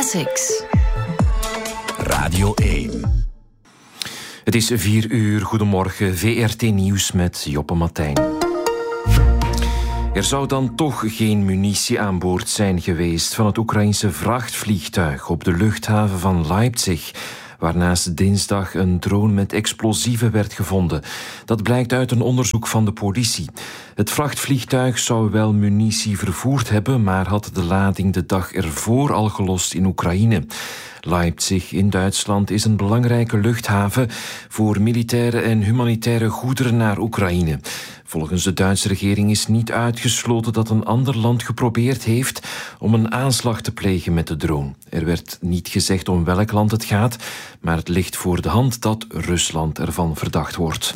Classics. Radio 1. Het is 4:00. Goedemorgen. VRT Nieuws met Joppe Martijn. Er zou dan toch geen munitie aan boord zijn geweest van het Oekraïense vrachtvliegtuig op de luchthaven van Leipzig, waarnaast dinsdag een drone met explosieven werd gevonden. Dat blijkt uit een onderzoek van de politie. Het vrachtvliegtuig zou wel munitie vervoerd hebben, maar had de lading de dag ervoor al gelost in Oekraïne. Leipzig in Duitsland is een belangrijke luchthaven voor militaire en humanitaire goederen naar Oekraïne. Volgens de Duitse regering is niet uitgesloten dat een ander land geprobeerd heeft om een aanslag te plegen met de drone. Er werd niet gezegd om welk land het gaat, maar het ligt voor de hand dat Rusland ervan verdacht wordt.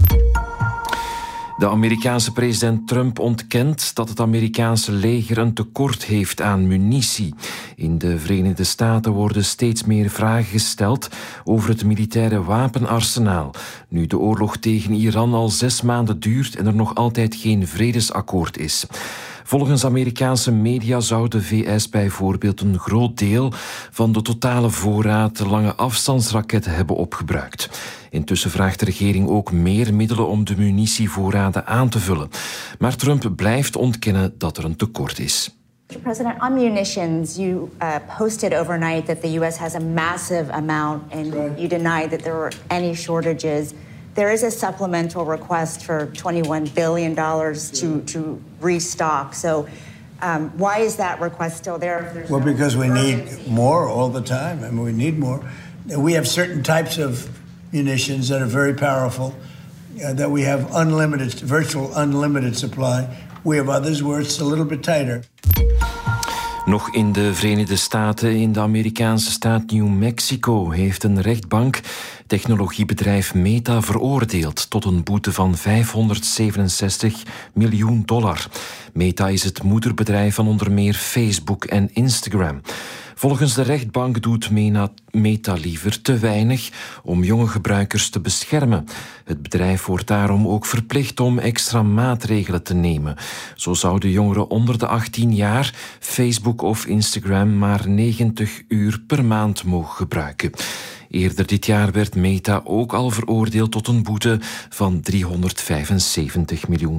De Amerikaanse president Trump ontkent dat het Amerikaanse leger een tekort heeft aan munitie. In de Verenigde Staten worden steeds meer vragen gesteld over het militaire wapenarsenaal, nu de oorlog tegen Iran al 6 maanden duurt en er nog altijd geen vredesakkoord is. Volgens Amerikaanse media zou de VS bijvoorbeeld een groot deel van de totale voorraad lange afstandsraketten hebben opgebruikt. Intussen vraagt de regering ook meer middelen om de munitievoorraden aan te vullen. Maar Trump blijft ontkennen dat er een tekort is. Mr. President, on munitions, you posted overnight that the U.S. has a massive amount, and you denied that there were any shortages. There is a supplemental request for $21 billion to restock. So why is that request still there? Well, because we need more all the time. I mean, we need more. We have certain types of munitions that are very powerful, that we have virtual unlimited supply. We have others where it's a little bit tighter. Nog in de Verenigde Staten, in de Amerikaanse staat New Mexico, heeft een rechtbank technologiebedrijf Meta veroordeeld tot een boete van $567 miljoen. Meta is het moederbedrijf van onder meer Facebook en Instagram. Volgens de rechtbank doet Meta liever te weinig om jonge gebruikers te beschermen. Het bedrijf wordt daarom ook verplicht om extra maatregelen te nemen. Zo zouden jongeren onder de 18 jaar Facebook of Instagram maar 90 uur per maand mogen gebruiken. Eerder dit jaar werd Meta ook al veroordeeld tot een boete van $375 miljoen.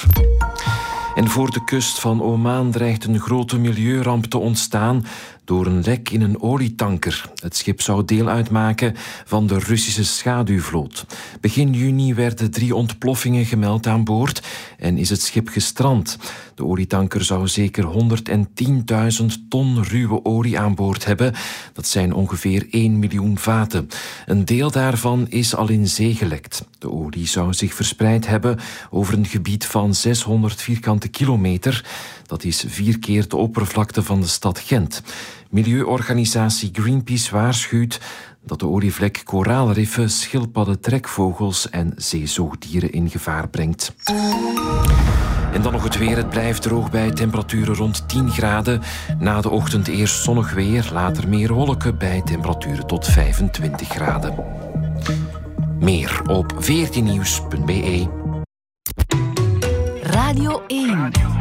En voor de kust van Oman dreigt een grote milieuramp te ontstaan door een lek in een olietanker. Het schip zou deel uitmaken van de Russische schaduwvloot. Begin juni werden 3 ontploffingen gemeld aan boord en is het schip gestrand. De olietanker zou zeker 110.000 ton ruwe olie aan boord hebben. Dat zijn ongeveer 1 miljoen vaten. Een deel daarvan is al in zee gelekt. De olie zou zich verspreid hebben over een gebied van 600 vierkante kilometer. Dat is 4 keer de oppervlakte van de stad Gent. Milieuorganisatie Greenpeace waarschuwt dat de olievlek koraalriffen, schildpadden, trekvogels en zeezoogdieren in gevaar brengt. En dan nog het weer. Het blijft droog bij temperaturen rond 10 graden. Na de ochtend eerst zonnig weer, later meer wolken bij temperaturen tot 25 graden. Meer op vrtnieuws.be. Radio 1.